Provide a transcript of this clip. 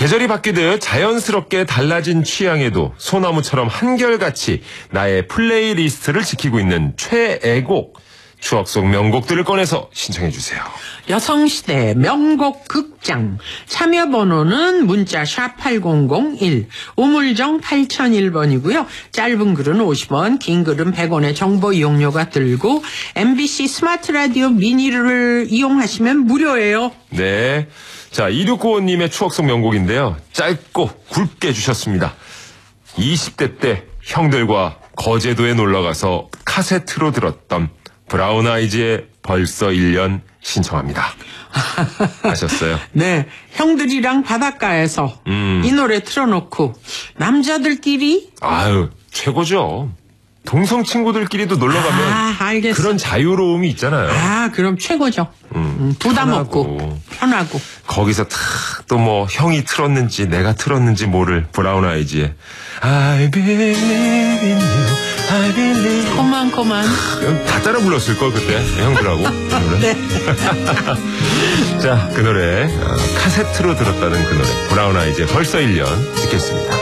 계절이 바뀌듯 자연스럽게 달라진 취향에도 소나무처럼 한결같이 나의 플레이리스트를 지키고 있는 최애곡, 추억 속 명곡들을 꺼내서 신청해 주세요. 여성시대 명곡 극장. 참여 번호는 문자 샵 8001, 우물정 8001번이고요. 짧은 글은 50원, 긴 글은 100원의 정보 이용료가 들고 MBC 스마트 라디오 미니를 이용하시면 무료예요. 네. 자, 2695님의 추억 속 명곡인데요. 짧고 굵게 주셨습니다. 20대 때 형들과 거제도에 놀러가서 카세트로 들었던 브라운 아이즈의 벌써 1년 신청합니다. 하셨어요. 네, 형들이랑 바닷가에서 이 노래 틀어놓고 남자들끼리 아유, 최고죠. 동성 친구들끼리도 놀러가면 알겠어. 그런 자유로움이 있잖아요. 그럼 최고죠. 부담 없고 편하고. 거기서 또 뭐 형이 틀었는지 내가 틀었는지 모를 브라운 아이즈의 I believe in you, I believe. 그만. 다 따라 불렀을 걸 그때 형들하고. 네. 자, 그 노래 카세트로 들었다는 그 노래 브라운 아이즈의 벌써 1년 듣겠습니다.